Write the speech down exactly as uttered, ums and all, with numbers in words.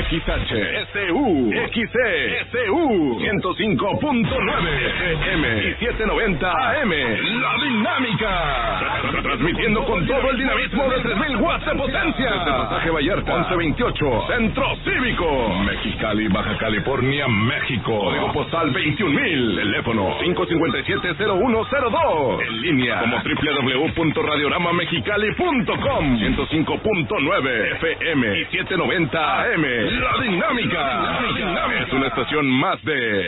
X H S U X E S U ciento cinco punto nueve F M y setecientos noventa A M. La Dinámica. Transmitiendo con todo el dinamismo de tres mil watts de potencia. Desde Pasaje Vallarta, once veintiocho, Centro Cívico, Mexicali, Baja California, México. Código postal veintiún mil. Teléfono cinco cinco siete cero uno cero dos. En línea como doble u doble u doble u punto radiorama mexicali punto com. ciento cinco punto nueve F M y setecientos noventa A M. La Dinámica. La Dinámica es una estación más de